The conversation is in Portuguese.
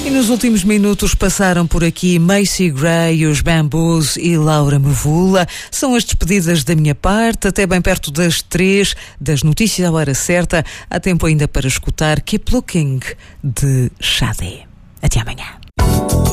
E nos últimos minutos passaram por aqui Macy Gray, os Bamboos e Laura Mvula. São as despedidas da minha parte, até bem perto das 3 das notícias à hora certa. Há tempo ainda para escutar Keep Looking, de Xadé. Até amanhã.